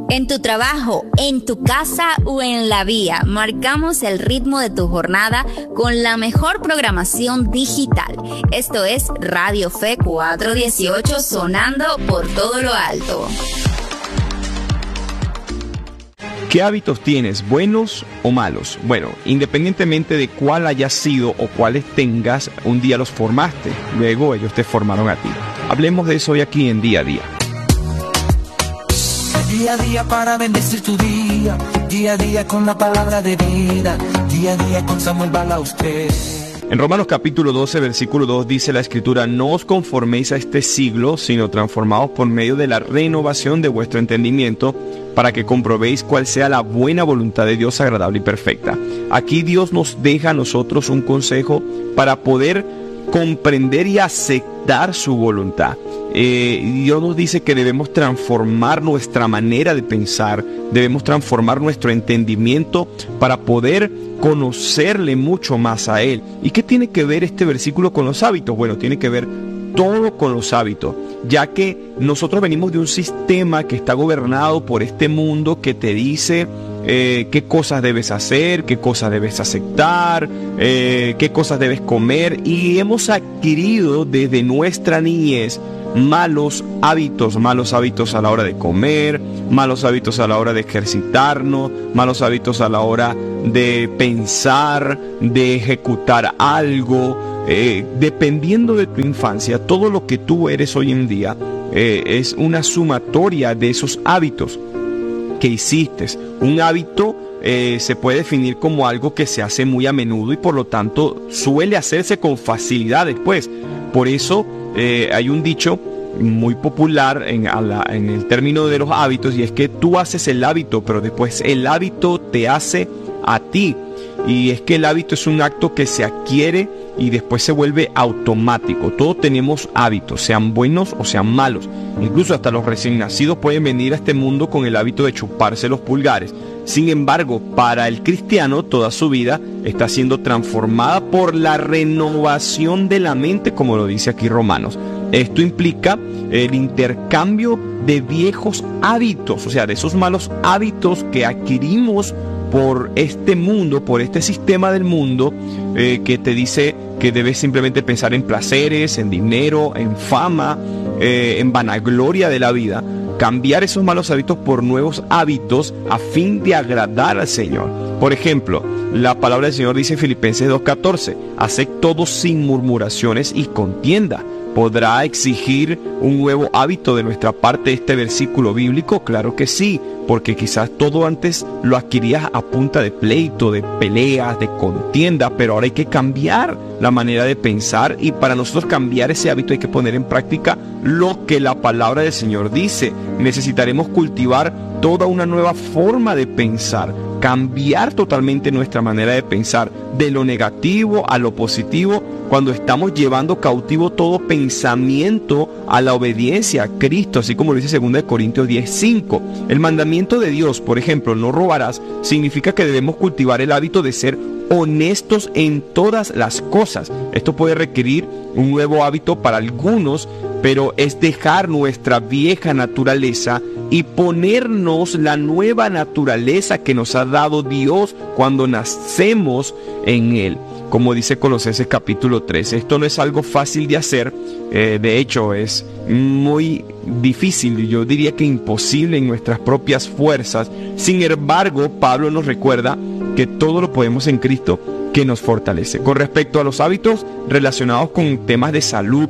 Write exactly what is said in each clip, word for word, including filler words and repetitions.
En tu trabajo, en tu casa o en la vía, marcamos el ritmo de tu jornada con la mejor programación digital. Esto es Radio Fe cuatrocientos dieciocho, sonando por todo lo alto. ¿Qué hábitos tienes, buenos o malos? Bueno, independientemente de cuál hayas sido o cuáles tengas, un día los formaste, luego ellos te formaron a ti. Hablemos de eso hoy aquí en Día a Día. Día a día para bendecir tu día, día a día con la palabra de vida, día a día con Samuel Balaustés. En Romanos capítulo doce, versículo dos dice la Escritura: no os conforméis a este siglo, sino transformaos por medio de la renovación de vuestro entendimiento, para que comprobéis cuál sea la buena voluntad de Dios, agradable y perfecta. Aquí Dios nos deja a nosotros un consejo para poder comprender y aceptar su voluntad. Eh, Dios nos dice que debemos transformar nuestra manera de pensar, debemos transformar nuestro entendimiento para poder conocerle mucho más a Él. ¿Y qué tiene que ver este versículo con los hábitos? Bueno, tiene que ver todo con los hábitos, ya que nosotros venimos de un sistema que está gobernado por este mundo que te dice eh, qué cosas debes hacer, qué cosas debes aceptar, eh, qué cosas debes comer, y hemos adquirido desde nuestra niñez malos hábitos, malos hábitos a la hora de comer, malos hábitos a la hora de ejercitarnos, malos hábitos a la hora de pensar, de ejecutar algo. Eh, dependiendo de tu infancia, todo lo que tú eres hoy en día eh, es una sumatoria de esos hábitos que hiciste. Un hábito eh, se puede definir como algo que se hace muy a menudo y por lo tanto suele hacerse con facilidad después. Por eso eh, hay un dicho muy popular en, a la, en el término de los hábitos, y es que tú haces el hábito, pero después el hábito te hace a ti. Y es que el hábito es un acto que se adquiere y después se vuelve automático. Todos tenemos hábitos, sean buenos o sean malos. Incluso hasta los recién nacidos pueden venir a este mundo con el hábito de chuparse los pulgares. Sin embargo, para el cristiano, toda su vida está siendo transformada por la renovación de la mente, como lo dice aquí Romanos. Esto implica el intercambio de viejos hábitos, o sea, de esos malos hábitos que adquirimos por este mundo, por este sistema del mundo eh, que te dice que debes simplemente pensar en placeres, en dinero, en fama, eh, en vanagloria de la vida. Cambiar esos malos hábitos por nuevos hábitos a fin de agradar al Señor. Por ejemplo, la palabra del Señor dice en Filipenses dos catorce: haced todo sin murmuraciones y contienda. ¿Podrá exigir un nuevo hábito de nuestra parte este versículo bíblico? Claro que sí, porque quizás todo antes lo adquirías a punta de pleito, de peleas, de contienda, pero ahora hay que cambiar la manera de pensar, y para nosotros cambiar ese hábito hay que poner en práctica lo que la palabra del Señor dice. Necesitaremos cultivar toda una nueva forma de pensar, cambiar totalmente nuestra manera de pensar, de lo negativo a lo positivo, cuando estamos llevando cautivo todo pensamiento a la obediencia a Cristo, así como lo dice segunda de Corintios diez cinco. El mandamiento de Dios, por ejemplo, no robarás, significa que debemos cultivar el hábito de ser honestos en todas las cosas. Esto puede requerir un nuevo hábito para algunos, pero es dejar nuestra vieja naturaleza y ponernos la nueva naturaleza que nos ha dado Dios cuando nacemos en Él. Como dice Colosenses capítulo tres, esto no es algo fácil de hacer, eh, de hecho es muy difícil, yo diría que imposible en nuestras propias fuerzas. Sin embargo, Pablo nos recuerda que todo lo podemos en Cristo, que nos fortalece. Con respecto a los hábitos relacionados con temas de salud,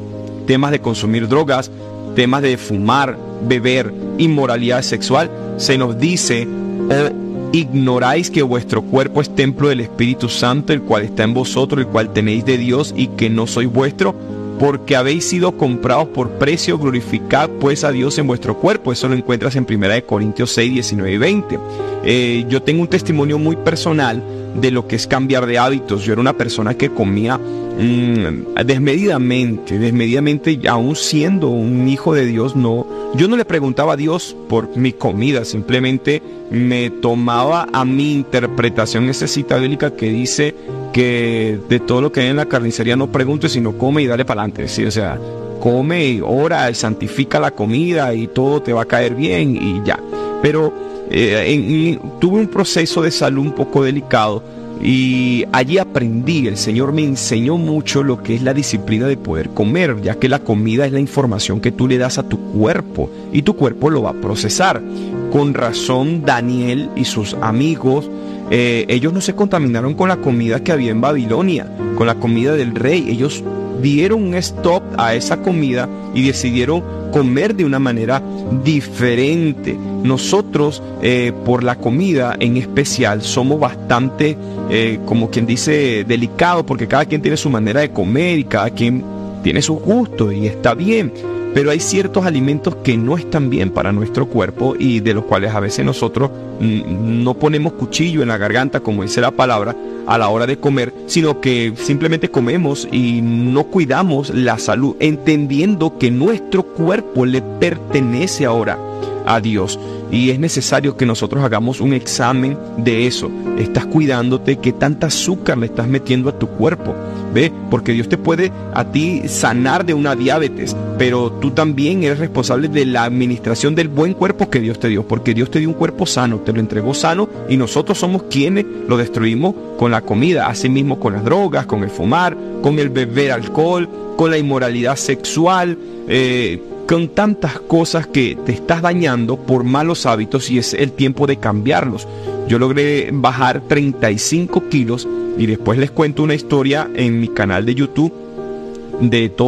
temas de consumir drogas, temas de fumar, beber, inmoralidad sexual, se nos dice: oh, ignoráis que vuestro cuerpo es templo del Espíritu Santo, el cual está en vosotros, el cual tenéis de Dios, y que no sois vuestro, porque habéis sido comprados por precio. Glorificad pues a Dios en vuestro cuerpo. Eso lo encuentras en primera de Corintios seis, diecinueve y veinte. Eh, yo tengo un testimonio muy personal de lo que es cambiar de hábitos. Yo era una persona que comía mmm, desmedidamente, desmedidamente, aún siendo un hijo de Dios. No, yo no le preguntaba a Dios por mi comida, simplemente me tomaba a mi interpretación esa cita bíblica que dice que de todo lo que hay en la carnicería no preguntes, sino come y dale para adelante. ¿Sí? O sea, come y ora, santifica la comida y todo te va a caer bien y ya. pero eh, en, en, tuve un proceso de salud un poco delicado y allí aprendí, el Señor me enseñó mucho lo que es la disciplina de poder comer, ya que la comida es la información que tú le das a tu cuerpo y tu cuerpo lo va a procesar. Con razón, Daniel y sus amigos, eh, ellos no se contaminaron con la comida que había en Babilonia, con la comida del rey. Ellos dieron un stop a esa comida y decidieron comer de una manera diferente. Nosotros, eh, por la comida en especial, somos bastante, eh, como quien dice, delicados, porque cada quien tiene su manera de comer y cada quien tiene su gusto y está bien. Pero hay ciertos alimentos que no están bien para nuestro cuerpo y de los cuales a veces nosotros no ponemos cuchillo en la garganta, como dice la palabra, a la hora de comer, sino que simplemente comemos y no cuidamos la salud, entendiendo que nuestro cuerpo le pertenece ahora a Dios. Y es necesario que nosotros hagamos un examen de eso. ¿Estás cuidándote? ¿Qué tanta azúcar le estás metiendo a tu cuerpo? ¿Ve? Porque Dios te puede a ti sanar de una diabetes, pero tú también eres responsable de la administración del buen cuerpo que Dios te dio, porque Dios te dio un cuerpo sano, te lo entregó sano, y nosotros somos quienes lo destruimos con la comida, así mismo con las drogas, con el fumar, con el beber alcohol, con la inmoralidad sexual, eh, con tantas cosas que te estás dañando por malos hábitos, y es el tiempo de cambiarlos. Yo logré bajar treinta y cinco kilos y después les cuento una historia en mi canal de YouTube de todo